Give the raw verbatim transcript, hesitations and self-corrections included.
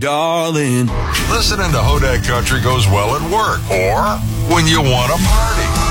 darling. Listening to Hodak Country goes well at work or when you want to party.